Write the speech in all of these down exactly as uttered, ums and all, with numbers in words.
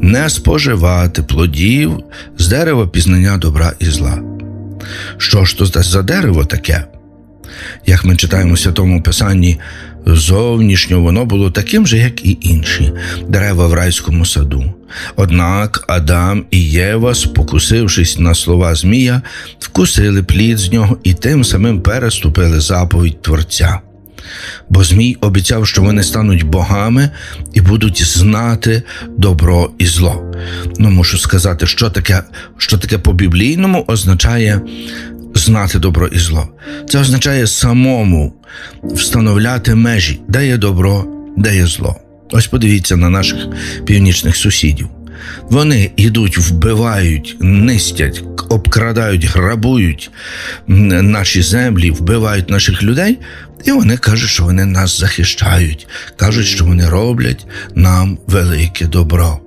не споживати плодів з дерева пізнання добра і зла. Що ж то за дерево таке? Як ми читаємо в Святому Писанні, зовнішньо воно було таким же, як і інші дерева в райському саду. Однак Адам і Єва, спокусившись на слова Змія, вкусили плід з нього і тим самим переступили заповідь Творця. Бо Змій обіцяв, що вони стануть богами і будуть знати добро і зло. Ну, мушу сказати, що таке, що таке по-біблійному означає знати добро і зло. Це означає самому встановляти межі, де є добро, де є зло. Ось подивіться на наших північних сусідів. Вони йдуть, вбивають, нистять, обкрадають, грабують наші землі, вбивають наших людей, і вони кажуть, що вони нас захищають, кажуть, що вони роблять нам велике добро.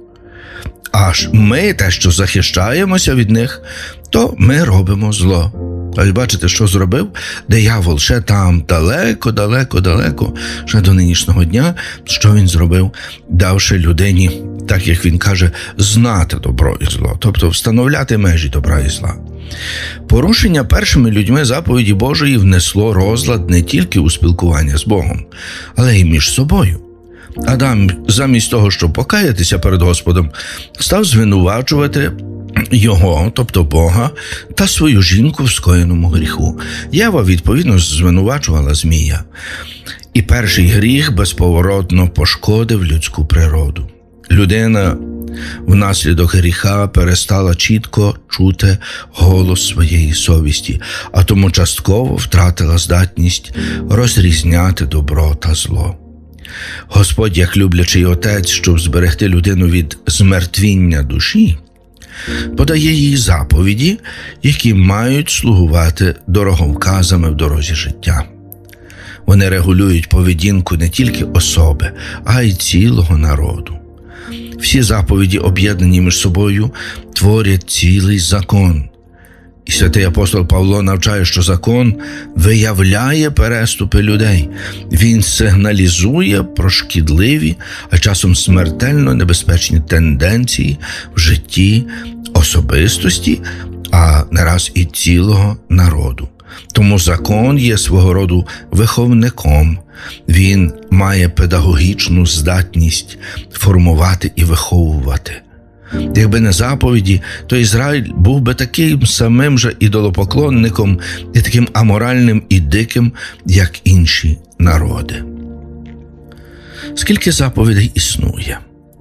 Аж ми те, що захищаємося від них, то ми робимо зло. Ось бачите, що зробив диявол ще там далеко, далеко, далеко, ще до нинішнього дня, що він зробив, давши людині, так як він каже, знати добро і зло, тобто встановляти межі добра і зла. Порушення першими людьми заповіді Божої внесло розлад не тільки у спілкування з Богом, але й між собою. Адам, замість того, щоб покаятися перед Господом, став звинувачувати його, тобто Бога, та свою жінку в скоєному гріху. Єва, відповідно, звинувачувала Змія. І перший гріх безповоротно пошкодив людську природу. Людина внаслідок гріха перестала чітко чути голос своєї совісті, а тому частково втратила здатність розрізняти добро та зло. Господь, як люблячий отець, щоб зберегти людину від змертвіння душі, подає їй заповіді, які мають слугувати дороговказами в дорозі життя. Вони регулюють поведінку не тільки особи, а й цілого народу. Всі заповіді, об'єднані між собою, творять цілий закон. І святий апостол Павло навчає, що закон виявляє переступи людей. Він сигналізує про шкідливі, а часом смертельно небезпечні тенденції в житті особистості, а не раз і цілого народу. Тому закон є свого роду виховником. Він має педагогічну здатність формувати і виховувати. Якби не заповіді, то Ізраїль був би таким самим же ідолопоклонником і таким аморальним і диким, як інші народи. Скільки заповідей існує?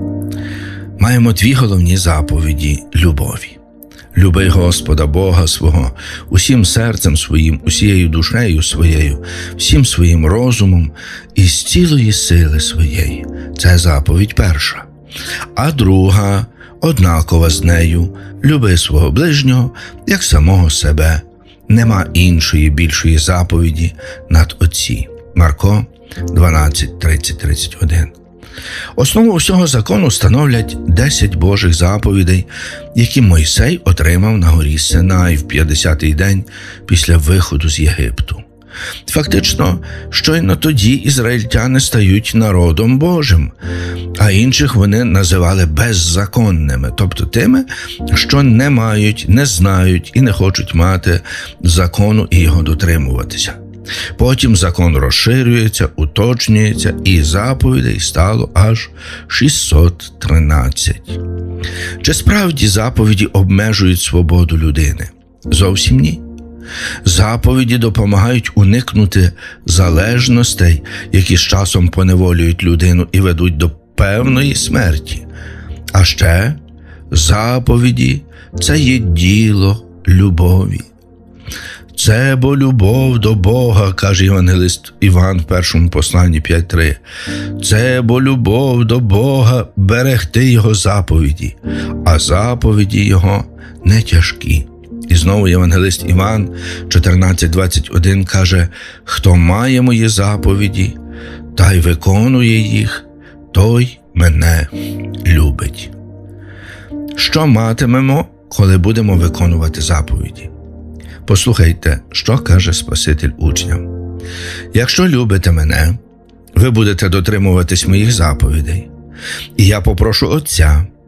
Маємо дві головні заповіді любові. Люби Господа Бога свого усім серцем своїм, усією душею своєю, всім своїм розумом і з цілої сили своєї. Це заповідь перша. А друга, однакова з нею, люби свого ближнього, як самого себе. Нема іншої більшої заповіді над оці. Марко дванадцять, тридцять, тридцять один. Основу всього закону становлять десять Божих заповідей, які Мойсей отримав на горі Синай в п'ятдесятий день після виходу з Єгипту. Фактично, щойно тоді ізраїльтяни стають народом Божим, а інших вони називали беззаконними, тобто тими, що не мають, не знають і не хочуть мати закону і його дотримуватися. Потім закон розширюється, уточнюється, і заповідей стало аж шістсот тринадцять. Чи справді заповіді обмежують свободу людини? Зовсім ні. Заповіді допомагають уникнути залежностей, які з часом поневолюють людину і ведуть до певної смерті. А ще заповіді – це є діло любові. Це бо любов до Бога, каже євангелист Іван в першому посланні п'ять три. Це бо любов до Бога берегти Його заповіді, а заповіді Його не тяжкі. І знову євангелист Іван чотирнадцять двадцять один каже: «Хто має мої заповіді, та й виконує їх, той мене любить». Що матимемо, коли будемо виконувати заповіді? Послухайте, що каже Спаситель учням. «Якщо любите мене, ви будете дотримуватись моїх заповідей, і я попрошу Отця,